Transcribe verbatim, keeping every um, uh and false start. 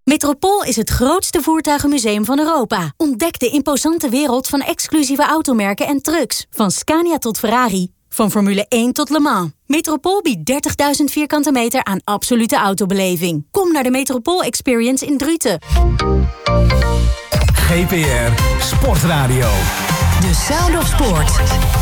Metropool is het grootste voertuigenmuseum van Europa. Ontdek de imposante wereld van exclusieve automerken en trucks. Van Scania tot Ferrari. Van Formule één tot Le Mans. Metropool biedt dertigduizend vierkante meter aan absolute autobeleving. Kom naar de Metropool Experience in Druten. G P R Sportradio. The Sound of Sport.